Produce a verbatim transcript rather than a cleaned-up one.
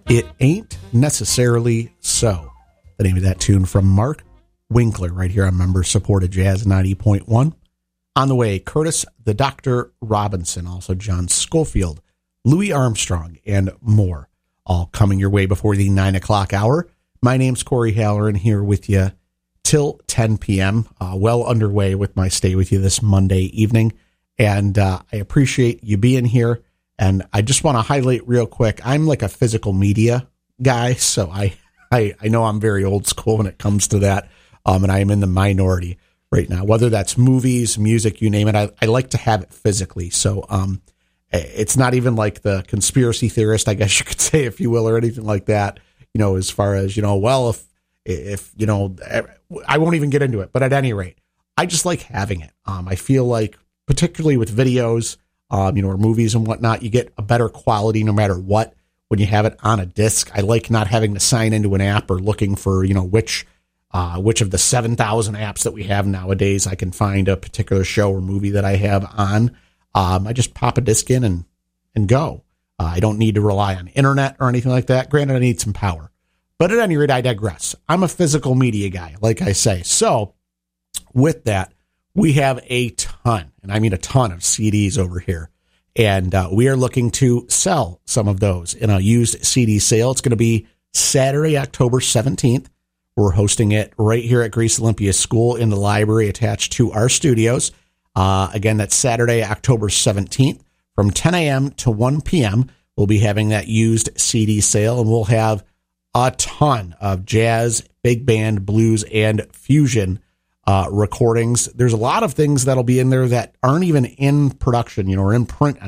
It Ain't Necessarily So. The name of that tune from Mark Winkler right here on member-supported Jazz ninety point one. On the way, Curtis the Doctor Robinson, also John Schofield, Louis Armstrong, and more, all coming your way before the nine o'clock hour. My name's Corey Halloran, here with you till ten p.m., uh, well underway with my stay with you this Monday evening, and uh, I appreciate you being here, and I just want to highlight real quick, I'm like a physical media guy, so I, I, I know I'm very old school when it comes to that, um, and I am in the minority right now, whether that's movies, music, you name it. I, I like to have it physically. So um, it's not even like the conspiracy theorist, I guess you could say, if you will, or anything like that, you know, as far as, you know, well, if, if, you know, I won't even get into it, but at any rate, I just like having it. Um, I feel like particularly with videos, um, you know, or movies and whatnot, you get a better quality no matter what when you have it on a disc. I like not having to sign into an app or looking for, you know, which Uh, which of the seven thousand apps that we have nowadays I can find a particular show or movie that I have on. Um, I just pop a disc in and, and go. Uh, I don't need to rely on internet or anything like that. Granted, I need some power. But at any rate, I digress. I'm a physical media guy, like I say. So with that, we have a ton, and I mean a ton of C Ds over here. And uh, we are looking to sell some of those in a used C D sale. It's going to be Saturday, October seventeenth. We're hosting it right here at Greece Olympia School in the library attached to our studios. Uh, again, that's Saturday, October seventeenth from ten a.m. to one p.m. We'll be having that used C D sale, and we'll have a ton of jazz, big band, blues, and fusion uh, recordings. There's a lot of things that'll be in there that aren't even in production, you know, or in print